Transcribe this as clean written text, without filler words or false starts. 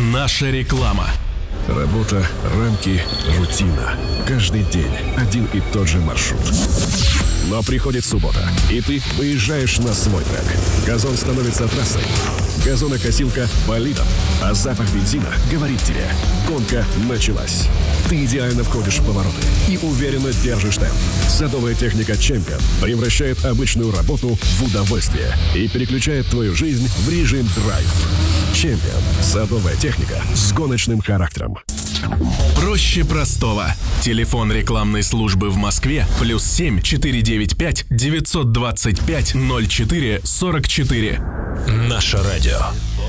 Наша реклама. Работа, рамки, рутина. Каждый день один и тот же маршрут. Но приходит суббота, и ты выезжаешь на свой трек. Газон становится трассой. Газонокосилка болидом. А запах бензина говорит тебе: гонка началась. Ты идеально входишь в повороты и уверенно держишь темп. Садовая техника Champion превращает обычную работу в удовольствие и переключает твою жизнь в режим драйв. Champion – садовая техника с гоночным характером. Проще простого. Телефон рекламной службы в Москве +7 495 925 04 44. Наше радио.